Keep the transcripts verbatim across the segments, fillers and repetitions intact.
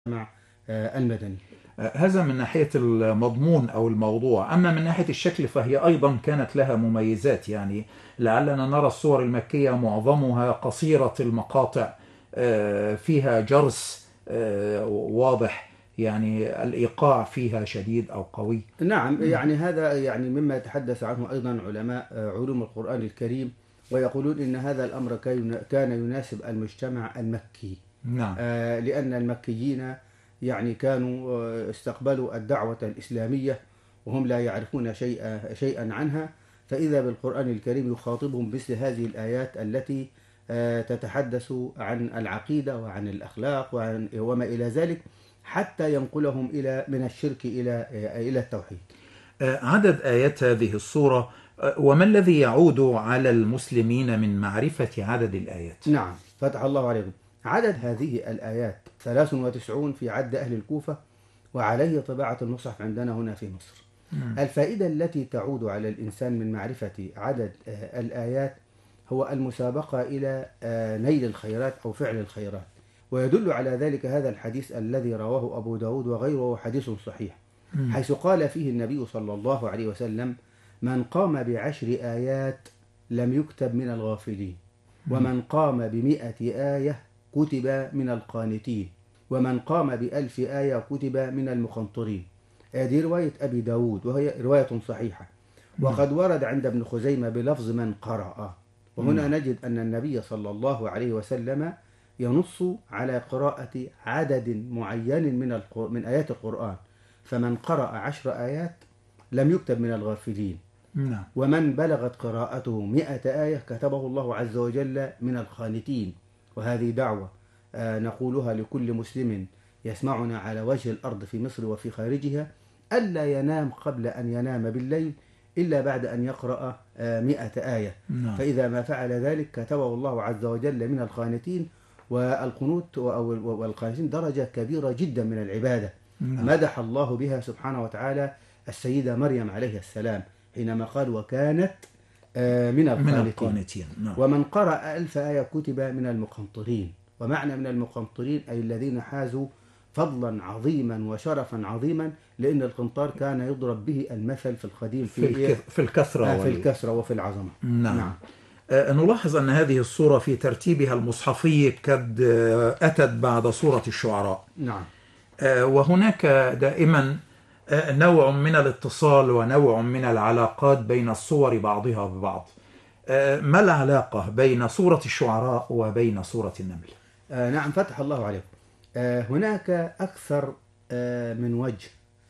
مع المدني. هذا من ناحية المضمون أو الموضوع. أما من ناحية الشكل فهي أيضا كانت لها مميزات، يعني لعلنا نرى الصور المكية معظمها قصيرة المقاطع، فيها جرس واضح، يعني الإيقاع فيها شديد أو قوي. نعم، يعني هذا يعني مما يتحدث عنه أيضا علماء علوم القرآن الكريم، ويقولون إن هذا الأمر كان يناسب المجتمع المكي. نعم. لأن المكيين يعني كانوا استقبلوا الدعوة الإسلامية وهم لا يعرفون شيئا شيئا عنها، فإذا بالقرآن الكريم يخاطبهم مثل هذه الآيات التي تتحدث عن العقيدة وعن الأخلاق وعن وما إلى ذلك، حتى ينقلهم إلى من الشرك إلى إلى التوحيد. عدد آيات هذه السورة، وما الذي يعود على المسلمين من معرفة عدد الآيات؟ نعم، فتح الله عليكم. عدد هذه الآيات ثلاث وتسعون في عد أهل الكوفة، وعليه طباعة المصحف عندنا هنا في مصر. م. الفائدة التي تعود على الإنسان من معرفة عدد الآيات هو المسابقة إلى نيل الخيرات أو فعل الخيرات، ويدل على ذلك هذا الحديث الذي رواه أبو داود وغيره، حديث صحيح، م. حيث قال فيه النبي صلى الله عليه وسلم: من قام بعشر آيات لم يكتب من الغافلين، ومن قام بمئة آية كتب من القانتين، ومن قام بألف آية كتب من المقنطرين. هذه رواية أبي داود وهي رواية صحيحة، وقد ورد عند ابن خزيمة بلفظ من قرأ. وهنا نجد أن النبي صلى الله عليه وسلم ينص على قراءة عدد معين من من آيات القرآن، فمن قرأ عشر آيات لم يكتب من الغافلين، نعم. ومن بلغت قراءته مئة آية كتبه الله عز وجل من القانتين. وهذه دعوة نقولها لكل مسلم يسمعنا على وجه الأرض في مصر وفي خارجها، ألا ينام قبل أن ينام بالليل إلا بعد أن يقرأ مئة آية. نعم. فإذا ما فعل ذلك كتبه الله عز وجل من القانتين. والقنوت والقانتين درجة كبيرة جدا من العبادة. نعم. مدح الله بها سبحانه وتعالى السيدة مريم عليه السلام حينما قال: وكانت من القانتين. نعم. ومن قرأ ألف آية كتب من المقنطرين. ومعنى من المقنطرين أي الذين حازوا فضلا عظيما وشرفا عظيما، لأن القنطار كان يضرب به المثل في القديم في, في, في الكثرة آه في الكثرة وفي العظمة. نعم. نعم. آه نلاحظ أن هذه السورة في ترتيبها المصحفي قد آه أتت بعد سورة الشعراء. نعم. آه وهناك دائما آه نوع من الاتصال ونوع من العلاقات بين الصور بعضها ببعض. آه ما العلاقة بين سورة الشعراء وبين سورة النمل؟ آه نعم، فتح الله عليكم. آه هناك أكثر آه من وجه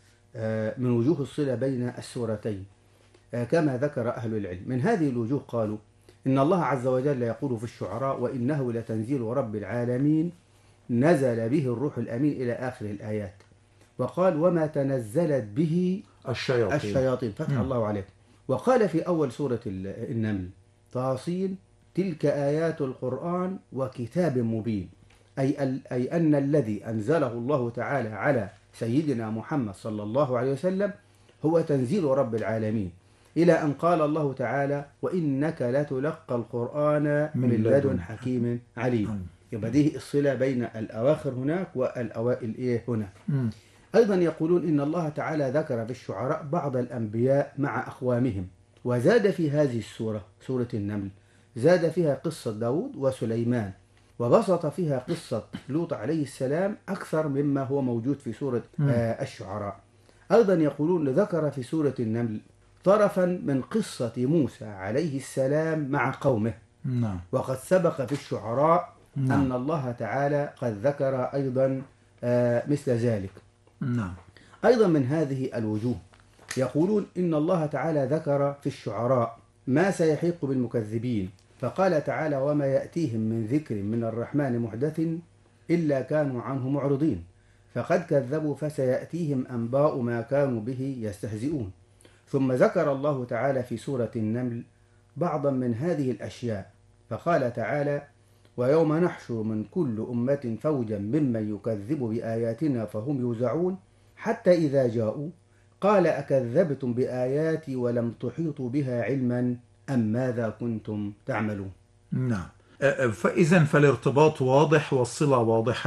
آه من وجوه الصلة بين السورتين، آه كما ذكر أهل العلم. من هذه الوجوه قالوا إن الله عز وجل يقول في الشعراء: وإنه لتنزيل رب العالمين نزل به الروح الأمين إلى آخر الآيات. وقال: وما تنزلت به الشياطين, الشياطين. فتح م. الله عليكم. وقال في أول سورة النمل: طاسين تلك آيات القرآن وكتاب مبين، أي, أي أن الذي أنزله الله تعالى على سيدنا محمد صلى الله عليه وسلم هو تنزيل رب العالمين، إلى أن قال الله تعالى: وإنك لتلقى القرآن من, من لدن حكيم عليم. يبقى دي الصلة بين الأواخر هناك والأوائل إيه هنا. م. أيضا يقولون إن الله تعالى ذكر في الشعراء بعض الأنبياء مع أخوامهم، وزاد في هذه السورة سورة النمل زاد فيها قصة داود وسليمان، وبسط فيها قصة لوط عليه السلام أكثر مما هو موجود في سورة آه الشعراء. أيضا يقولون ذكر في سورة النمل طرفا من قصة موسى عليه السلام مع قومه. نعم. وقد سبق في الشعراء نعم. أن الله تعالى قد ذكر أيضا آه مثل ذلك. نعم. أيضا من هذه الوجوه يقولون إن الله تعالى ذكر في الشعراء ما سيحيق بالمكذبين، فقال تعالى: وما يأتيهم من ذكر من الرحمن محدث إلا كانوا عنه معرضين، فقد كذبوا فسيأتيهم أنباء ما كانوا به يستهزئون. ثم ذكر الله تعالى في سورة النمل بعضا من هذه الأشياء، فقال تعالى: ويوم نحشر من كل أمة فوجا ممن يكذب بآياتنا فهم يوزعون حتى إذا جاءوا قال: أكذبتم بآياتي ولم تحيطوا بها علما أم ماذا كنتم تعملون. نعم. فإذا فالارتباط واضح والصلة واضحة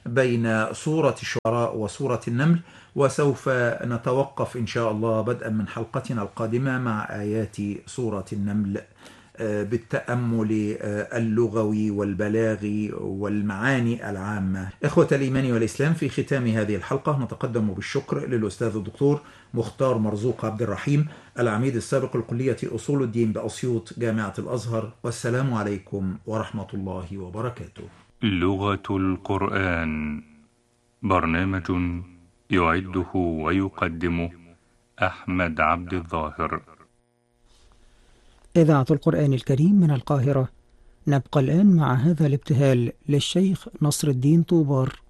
بين سورة الشعراء وسورة النمل، وسوف نتوقف إن شاء الله بدءا من حلقتنا القادمة مع آيات سورة النمل بالتأمل اللغوي والبلاغي والمعاني العامة. إخوة الإيمان والإسلام، في ختام هذه الحلقة نتقدم بالشكر للأستاذ الدكتور مختار مرزوق عبد الرحيم، العميد السابق لكلية أصول الدين بأسيوط جامعة الأزهر. والسلام عليكم ورحمة الله وبركاته. لغة القرآن، برنامج يعده ويقدمه أحمد عبد الظاهر. إذاعة القرآن الكريم من القاهرة. نبقى الآن مع هذا الابتهال للشيخ نصر الدين طوبار.